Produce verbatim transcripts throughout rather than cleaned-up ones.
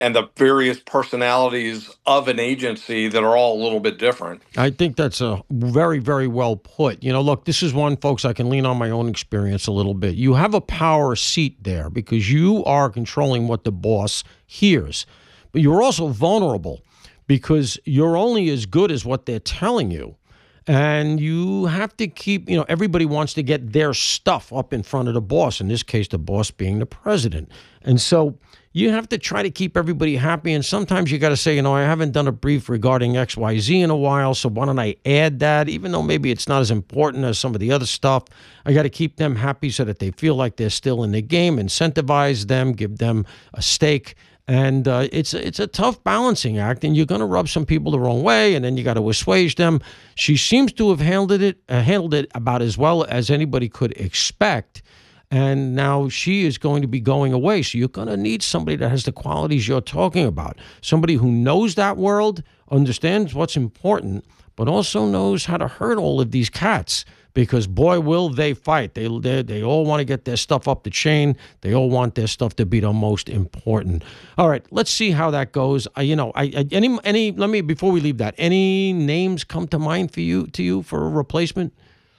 and the various personalities of an agency that are all a little bit different. I think that's a very, very well put. You know, look, this is one, folks, I can lean on my own experience a little bit. You have a power seat there because you are controlling what the boss hears. But you're also vulnerable because you're only as good as what they're telling you. And you have to keep, you know, everybody wants to get their stuff up in front of the boss, in this case, the boss being the president. And so you have to try to keep everybody happy. And sometimes you got to say, you know, I haven't done a brief regarding X Y Z in a while, so why don't I add that? Even though maybe it's not as important as some of the other stuff, I got to keep them happy so that they feel like they're still in the game, incentivize them, give them a stake. And uh, it's it's a tough balancing act, and you're going to rub some people the wrong way, and then you got to assuage them. She seems to have handled it uh, handled it about as well as anybody could expect. And now she is going to be going away. So you're going to need somebody that has the qualities you're talking about. Somebody who knows that world, understands what's important, but also knows how to herd all of these cats. Because, boy, will they fight. They, they they all want to get their stuff up the chain. They all want their stuff to be the most important. All right, let's see how that goes. I, you know, I, I any any let me before we leave that. Any names come to mind for you to you for a replacement?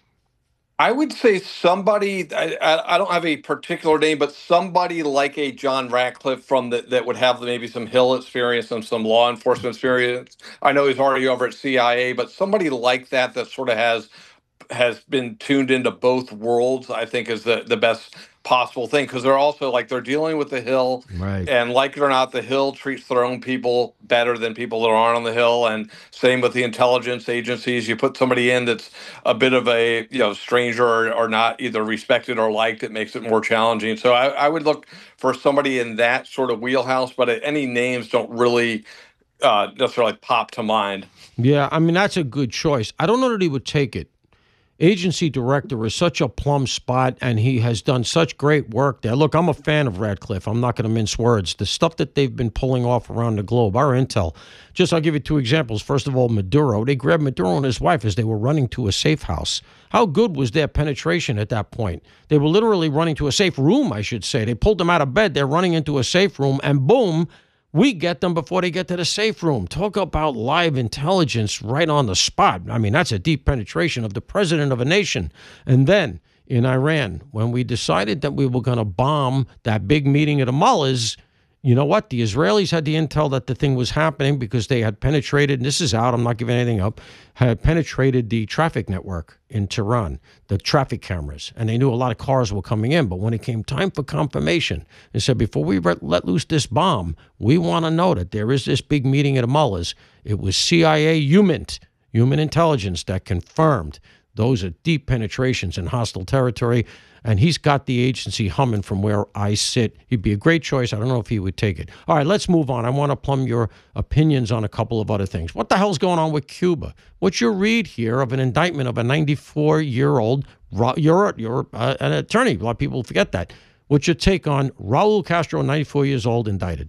I would say somebody, I, I I don't have a particular name, but somebody like a John Ratcliffe from the, that would have maybe some Hill experience and some law enforcement experience. I know he's already over at C I A, but somebody like that that sort of has has been tuned into both worlds, I think is the, the best possible thing. Because they're also like they're dealing with the Hill, Right. and like it or not, the Hill treats their own people better than people that aren't on the Hill. And same with the intelligence agencies. You put somebody in that's a bit of a you know stranger or, or not either respected or liked, it makes it more challenging. So I, I would look for somebody in that sort of wheelhouse. But any names don't really uh, necessarily pop to mind. Yeah, I mean, that's a good choice. I don't know that he would take it. Agency director is such a plum spot, and he has done such great work there. Look, I'm a fan of Radcliffe. I'm not going to mince words. The stuff that they've been pulling off around the globe, our intel. Just I'll give you two examples. First of all, Maduro. They grabbed Maduro and his wife as they were running to a safe house. How good was their penetration at that point? They were literally running to a safe room, I should say. They pulled them out of bed. They're running into a safe room, and boom, we get them before they get to the safe room. Talk about live intelligence right on the spot. I mean, that's a deep penetration of the president of a nation. And then in Iran, when we decided that we were going to bomb that big meeting at the mullahs, you know what? The Israelis had the intel that the thing was happening because they had penetrated, and this is out, I'm not giving anything up, had penetrated the traffic network in Tehran, the traffic cameras, and they knew a lot of cars were coming in. But when it came time for confirmation, they said, before we let loose this bomb, we want to know that there is this big meeting at the mullahs. It was C I A human, human intelligence that confirmed those are deep penetrations in hostile territory. And he's got the agency humming from where I sit. He'd be a great choice. I don't know if he would take it. All right, let's move on. I want to plumb your opinions on a couple of other things. What the hell's going on with Cuba? What's your read here of an indictment of a ninety-four-year-old, you're, you're uh, an attorney. A lot of people forget that. What's your take on Raul Castro, ninety-four years old, indicted?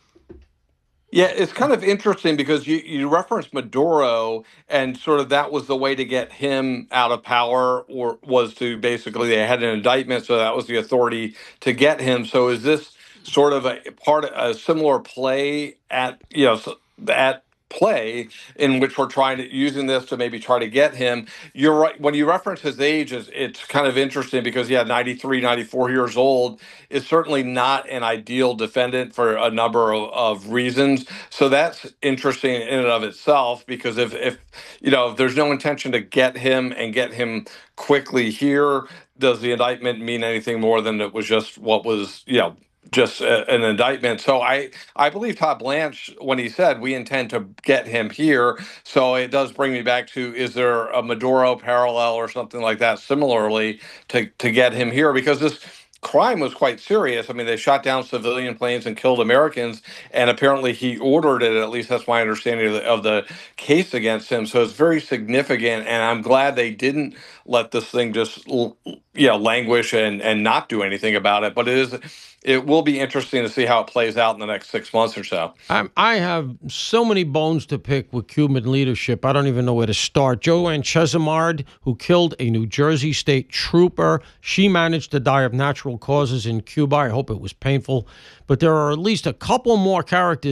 Yeah, it's kind of interesting because you, you referenced Maduro, and sort of that was the way to get him out of power, or was to basically they had an indictment, so that was the authority to get him. So is this sort of a part of a similar play at you know so- at play in which we're trying to using this to maybe try to get him? You're right. When you reference his age, it's, it's kind of interesting because yeah, ninety-three, ninety-four years old is certainly not an ideal defendant for a number of, of reasons. So that's interesting in and of itself, because if, if you know if there's no intention to get him and get him quickly here, does the indictment mean anything more than it was just what was you know just a, an indictment? So I, I believe Todd Blanche when he said we intend to get him here. So it does bring me back to, is there a Maduro parallel or something like that similarly to, to get him here? Because this crime was quite serious. I mean, they shot down civilian planes and killed Americans, and apparently he ordered it. At least that's my understanding of the, of the case against him. So it's very significant, and I'm glad they didn't let this thing just you know languish and and not do anything about it. But it is it will be interesting to see how it plays out in the next six months or so. I, I have so many bones to pick with Cuban leadership. I don't even know where to start. Joanne Chesimard, who killed a New Jersey state trooper, she managed to die of natural causes in Cuba. I hope it was painful. But there are at least a couple more characters